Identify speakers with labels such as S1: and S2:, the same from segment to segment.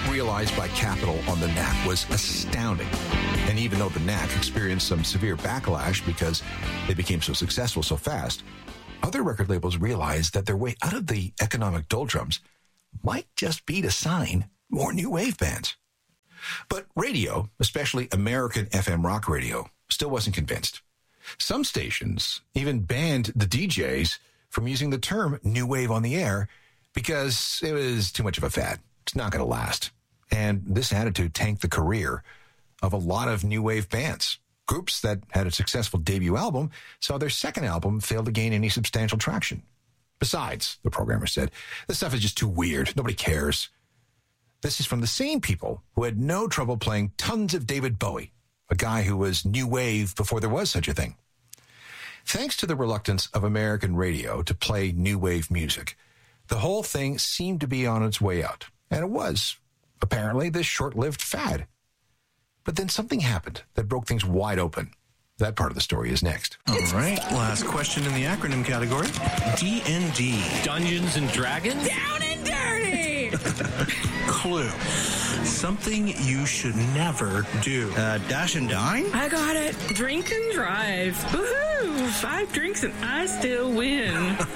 S1: movement realized by Capitol on the Knack was astounding. And even though the Knack experienced some severe backlash because they became so successful so fast, other record labels realized that their way out of the economic doldrums might just be to sign more new wave bands. But radio, especially American FM rock radio, still wasn't convinced. Some stations even banned the DJs from using the term new wave on the air because it was too much of a fad. It's not going to last. And this attitude tanked the career of a lot of new wave bands. Groups that had a successful debut album saw their second album fail to gain any substantial traction. Besides, the programmer said, this stuff is just too weird. Nobody cares. This is from the same people who had no trouble playing tons of David Bowie, a guy who was new wave before there was such a thing. Thanks to the reluctance of American radio to play new wave music, the whole thing seemed to be on its way out. And it was, apparently, this short-lived fad. But then something happened that broke things wide open. That part of the story is next.
S2: All right, last question in the acronym category. D&D.
S3: Dungeons and Dragons?
S4: Down and dirty!
S2: Clue. Something you should never do.
S5: Dash and dine?
S4: I got it. Drink and drive. Woohoo! 5 drinks and I still win.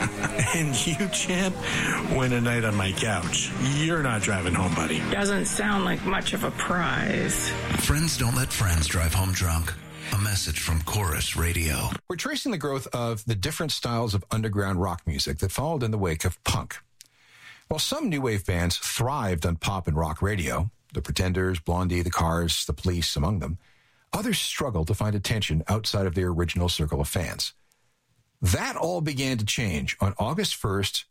S2: And you, champ, win a night on my couch. You're not driving home, buddy.
S4: Doesn't sound like much of a prize.
S6: Friends don't let friends drive home drunk. A message from Chorus Radio.
S1: We're tracing the growth of the different styles of underground rock music that followed in the wake of punk. While some new wave bands thrived on pop and rock radio, the Pretenders, Blondie, the Cars, the Police among them, others struggled to find attention outside of their original circle of fans. That all began to change on August 1st,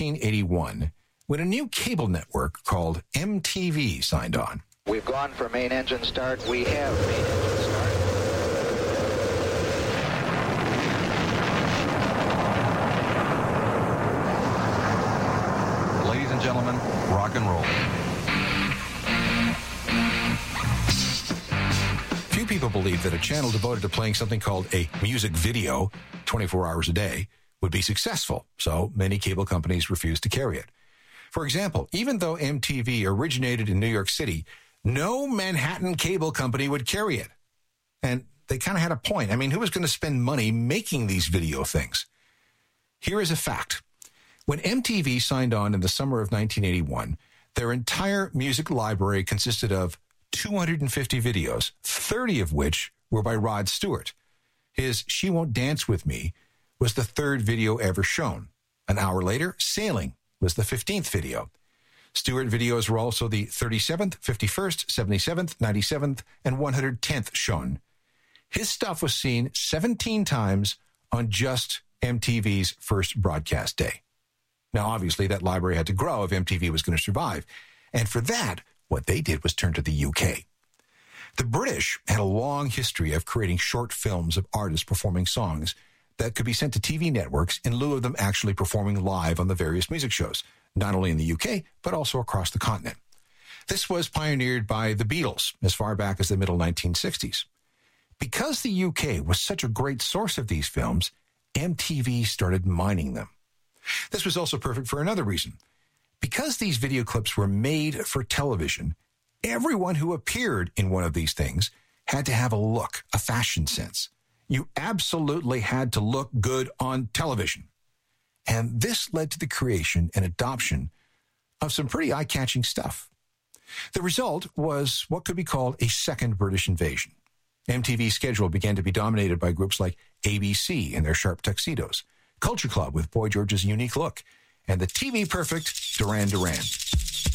S1: 1981, when a new cable network called MTV signed on.
S7: We've gone for main engine start. We have main engine start.
S8: Ladies and gentlemen, rock and roll.
S1: Few people believed that a channel devoted to playing something called a music video 24 hours a day would be successful, so many cable companies refused to carry it. For example, even though MTV originated in New York City, no Manhattan cable company would carry it. And they kind of had a point. I mean, who was going to spend money making these video things? Here is a fact. When MTV signed on in the summer of 1981, their entire music library consisted of 250 videos, 30 of which were by Rod Stewart. His She Won't Dance With Me was the 3rd video ever shown. An hour later, Sailing was the 15th video. Stewart videos were also the 37th, 51st, 77th, 97th, and 110th shown. His stuff was seen 17 times on just MTV's first broadcast day. Now, obviously, that library had to grow if MTV was going to survive. And for that, what they did was turn to the UK. The British had a long history of creating short films of artists performing songs that could be sent to TV networks in lieu of them actually performing live on the various music shows, not only in the UK, but also across the continent. This was pioneered by the Beatles as far back as the middle 1960s. Because the UK was such a great source of these films, MTV started mining them. This was also perfect for another reason. Because these video clips were made for television, everyone who appeared in one of these things had to have a look, a fashion sense. You absolutely had to look good on television. And this led to the creation and adoption of some pretty eye-catching stuff. The result was what could be called a second British invasion. MTV's schedule began to be dominated by groups like ABC in their sharp tuxedos, Culture Club with Boy George's unique look, and the TV perfect Duran Duran.